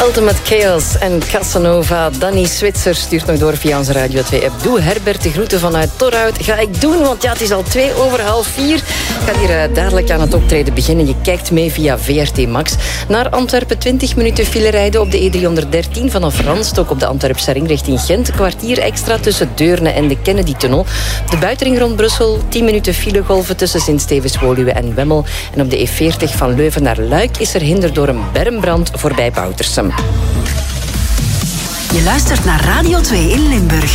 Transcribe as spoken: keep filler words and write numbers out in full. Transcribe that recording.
Ultimate Chaos en Casanova. Danny Switzer stuurt nog door via onze Radio twee-app. Doe Herbert de groeten vanuit Torhout. Ga ik doen, want ja, het is al twee over half vier. Ik ga hier uh, dadelijk aan het optreden beginnen. Je kijkt mee via V R T Max. Naar Antwerpen twintig minuten file rijden op de E driehonderddertien vanaf Randst. Ook op de Antwerpse ring richting Gent. Een kwartier extra tussen Deurne en de Kennedy-tunnel. De buitenring rond Brussel. tien minuten filegolven tussen Sint-Stevens, Woluwe en Wemmel. En op de E veertig van Leuven naar Luik is er hinder door een bermbrand voorbij Boutersem. Je luistert naar Radio twee in Limburg.